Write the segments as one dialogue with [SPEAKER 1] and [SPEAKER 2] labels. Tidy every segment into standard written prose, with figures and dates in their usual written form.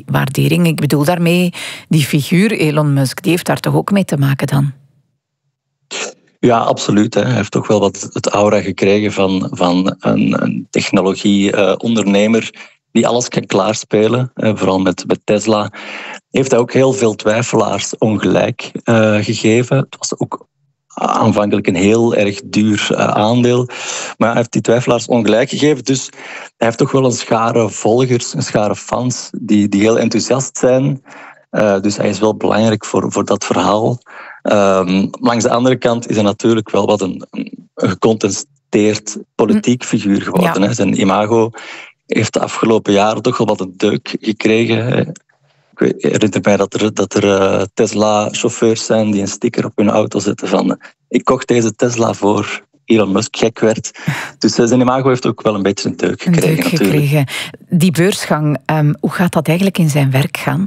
[SPEAKER 1] die waardering. Ik bedoel daarmee, die figuur Elon Musk, die heeft daar toch ook mee te maken dan?
[SPEAKER 2] Ja, absoluut. Hij heeft toch wel wat het aura gekregen van een technologie-ondernemer die alles kan klaarspelen. Vooral met Tesla heeft hij ook heel veel twijfelaars ongelijk gegeven. Het was ook aanvankelijk een heel erg duur aandeel. Maar hij heeft die twijfelaars ongelijk gegeven. Dus hij heeft toch wel een schare volgers, een schare fans die heel enthousiast zijn. Dus hij is wel belangrijk voor dat verhaal. Langs de andere kant is hij natuurlijk wel wat een gecontesteerd politiek figuur geworden. Ja. Zijn imago heeft de afgelopen jaren toch wel wat een deuk gekregen. Ik herinner mij dat er Tesla-chauffeurs zijn die een sticker op hun auto zetten van ik kocht deze Tesla voor Elon Musk gek werd. Dus zijn imago heeft ook wel een beetje een deuk gekregen.
[SPEAKER 1] Die beursgang, hoe gaat dat eigenlijk in zijn werk gaan?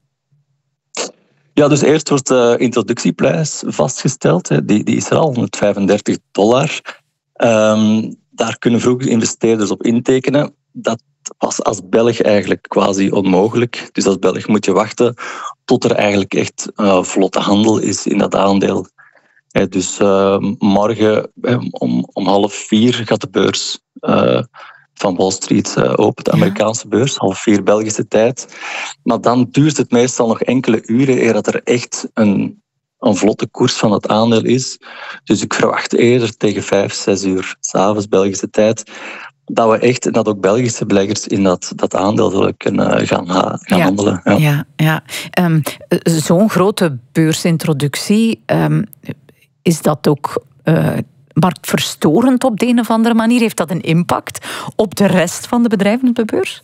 [SPEAKER 2] Ja, dus eerst wordt de introductieprijs vastgesteld. Die is er al, $135. Daar kunnen vroeger investeerders op intekenen. Dat was als Belg eigenlijk quasi onmogelijk. Dus als Belg moet je wachten tot er eigenlijk echt vlotte handel is in dat aandeel. Dus morgen om 3:30 gaat de beurs van Wall Street open, de Amerikaanse beurs, 3:30 Belgische tijd. Maar dan duurt het meestal nog enkele uren eer dat er echt een vlotte koers van het aandeel is. Dus ik verwacht eerder tegen 5-6 uur 's avonds Belgische tijd dat we echt, en dat ook Belgische beleggers in dat aandeel zullen kunnen gaan handelen.
[SPEAKER 1] Ja. Zo'n grote beursintroductie, is dat ook marktverstorend op de een of andere manier? Heeft dat een impact op de rest van de bedrijven op de beurs?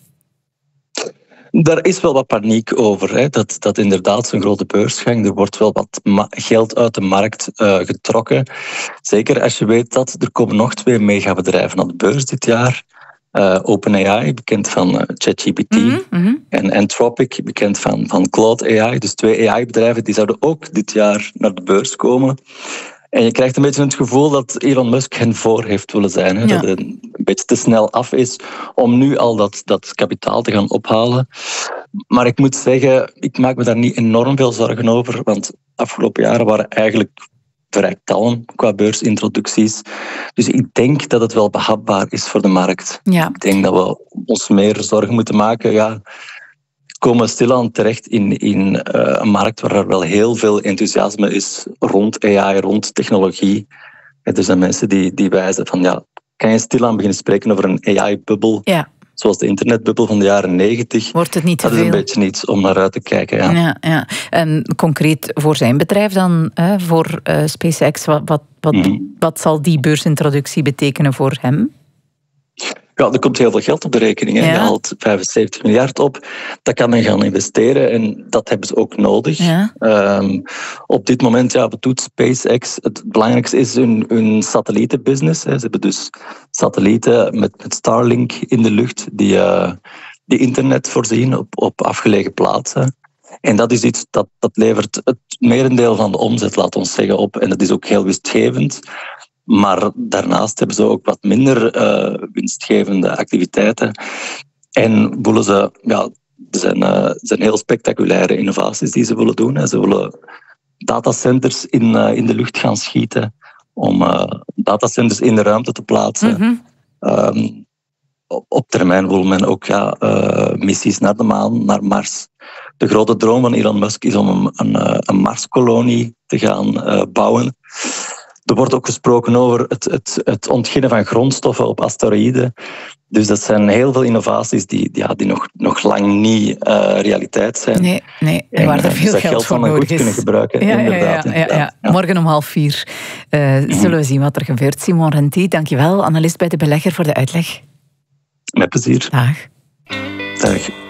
[SPEAKER 2] Daar is wel wat paniek over. Dat inderdaad zo'n grote beursgang, er wordt wel wat geld uit de markt getrokken. Zeker als je weet dat er komen nog 2 megabedrijven aan de beurs dit jaar. OpenAI, bekend van ChatGPT, en Anthropic, bekend van Claude AI. Dus 2 AI-bedrijven die zouden ook dit jaar naar de beurs komen. En je krijgt een beetje het gevoel dat Elon Musk hen voor heeft willen zijn. Ja. Dat het een beetje te snel af is om nu al dat kapitaal te gaan ophalen. Maar ik moet zeggen, ik maak me daar niet enorm veel zorgen over. Want de afgelopen jaren waren eigenlijk vrij kalm qua beursintroducties. Dus ik denk dat het wel behapbaar is voor de markt. Ja. Ik denk dat we ons meer zorgen moeten maken. Ja, komen stilaan terecht in een markt waar er wel heel veel enthousiasme is rond AI, rond technologie. Er zijn mensen die wijzen van, ja, kan je stilaan beginnen spreken over een AI-bubbel? Ja. Zoals de internetbubbel van de jaren 90.
[SPEAKER 1] Wordt het niet te veel?
[SPEAKER 2] Dat is een beetje niets om naar uit te kijken.
[SPEAKER 1] Ja. En concreet voor zijn bedrijf dan, voor SpaceX, wat zal die beursintroductie betekenen voor hem?
[SPEAKER 2] Ja, er komt heel veel geld op de rekening. Je haalt 75 miljard op. Dat kan men gaan investeren en dat hebben ze ook nodig. Ja. Op dit moment wat doet SpaceX. Het belangrijkste is hun satellietenbusiness. Ze hebben dus satellieten met Starlink in de lucht die internet voorzien op afgelegen plaatsen. En dat is iets dat levert het merendeel van de omzet, laat ons zeggen, op. En dat is ook heel winstgevend. Maar daarnaast hebben ze ook wat minder winstgevende activiteiten. En willen ze, er zijn heel spectaculaire innovaties die ze willen doen. Ze willen datacenters in de lucht gaan schieten, om datacenters in de ruimte te plaatsen. Op termijn wil men ook missies naar de maan, naar Mars. De grote droom van Elon Musk is om een Marskolonie te gaan bouwen. Er wordt ook gesproken over het ontginnen van grondstoffen op asteroïden. Dus dat zijn heel veel innovaties die nog lang niet realiteit zijn.
[SPEAKER 1] Nee. En waar er veel geld voor nodig is.
[SPEAKER 2] Kunnen gebruiken.
[SPEAKER 1] Ja. Morgen om 3:30 zullen we zien wat er gebeurt. Simon Renty, dankjewel. Analist bij De Belegger voor de uitleg.
[SPEAKER 2] Met plezier.
[SPEAKER 1] Dag.
[SPEAKER 2] Dag.